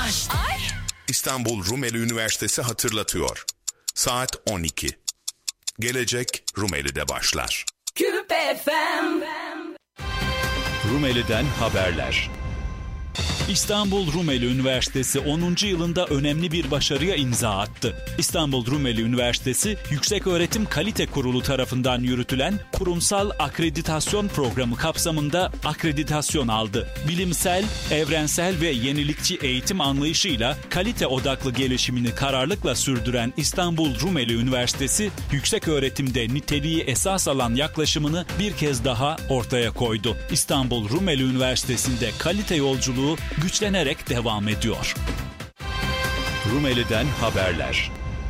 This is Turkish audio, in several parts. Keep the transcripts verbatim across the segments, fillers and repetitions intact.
açtı. Ay. İstanbul Rumeli Üniversitesi hatırlatıyor. Saat on iki. Gelecek Rumeli'de başlar. Küpe F M. Rumeli'den haberler. İstanbul Rumeli Üniversitesi onuncu yılında önemli bir başarıya imza attı. İstanbul Rumeli Üniversitesi Yükseköğretim Kalite Kurulu tarafından yürütülen kurumsal akreditasyon programı kapsamında akreditasyon aldı. Bilimsel, evrensel ve yenilikçi eğitim anlayışıyla kalite odaklı gelişimini kararlılıkla sürdüren İstanbul Rumeli Üniversitesi, yükseköğretimde niteliği esas alan yaklaşımını bir kez daha ortaya koydu. İstanbul Rumeli Üniversitesi'nde kalite yolculuğu güçlenerek devam ediyor. Rumeli'den haberler.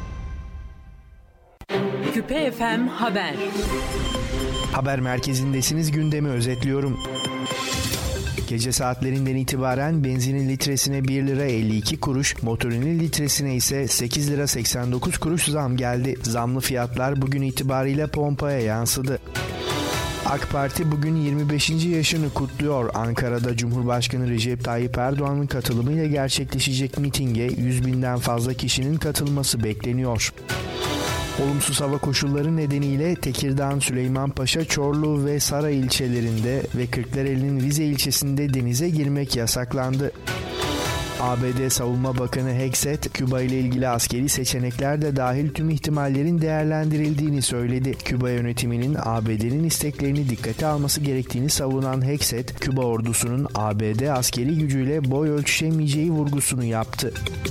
Küpe F M Haber. Haber merkezindesiniz, gündemi özetliyorum. Gece saatlerinden itibaren benzinin litresine bir lira elli iki kuruş, motorinin litresine ise sekiz lira seksen dokuz kuruş zam geldi. Zamlı fiyatlar bugün itibariyle pompaya yansıdı. AK Parti bugün yirmi beşinci yaşını kutluyor. Ankara'da Cumhurbaşkanı Recep Tayyip Erdoğan'ın katılımıyla gerçekleşecek mitinge yüz binden fazla kişinin katılması bekleniyor. Olumsuz hava koşulları nedeniyle Tekirdağ, Süleymanpaşa, Çorlu ve Saray ilçelerinde ve Kırklareli'nin Rize ilçesinde denize girmek yasaklandı. A B D Savunma Bakanı Hexet, Küba ile ilgili askeri seçenekler de dahil tüm ihtimallerin değerlendirildiğini söyledi. Küba yönetiminin A B D'nin isteklerini dikkate alması gerektiğini savunan Hexet, Küba ordusunun A B D askeri gücüyle boy ölçüşemeyeceği vurgusunu yaptı.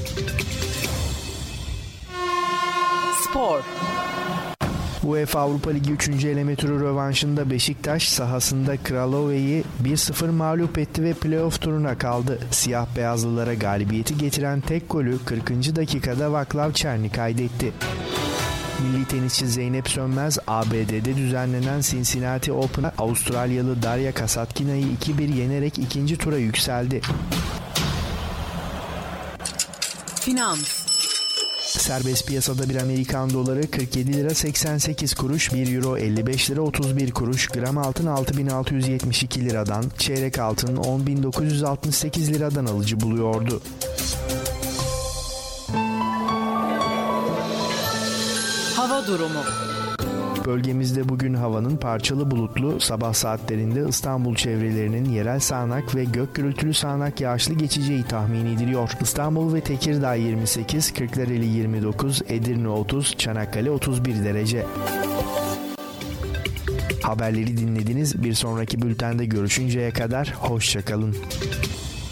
Spor. UEFA Avrupa Ligi üçüncü eleme turu rövanşında Beşiktaş sahasında Kralove'yi bir sıfır mağlup etti ve playoff turuna kaldı. Siyah beyazlılara galibiyeti getiren tek golü kırkıncı dakikada Vaclav Černi kaydetti. Milli tenisçi Zeynep Sönmez, A B D'de düzenlenen Cincinnati Open'a Avustralyalı Darya Kasatkina'yı iki bir yenerek ikinci tura yükseldi. Finans. Serbest piyasada bir Amerikan doları kırk yedi lira seksen sekiz kuruş, bir euro elli beş lira otuz bir kuruş, gram altın altı bin altı yüz yetmiş iki liradan, çeyrek altın on bin dokuz yüz altmış sekiz liradan alıcı buluyordu. Hava durumu. Bölgemizde bugün havanın parçalı bulutlu, sabah saatlerinde İstanbul çevrelerinin yerel sağanak ve gök gürültülü sağanak yağışlı geçeceği tahmin ediliyor. İstanbul ve Tekirdağ yirmi sekiz, Kırklareli yirmi dokuz, Edirne otuz, Çanakkale otuz bir derece. Haberleri dinlediniz. Bir sonraki bültende görüşünceye kadar hoşça kalın.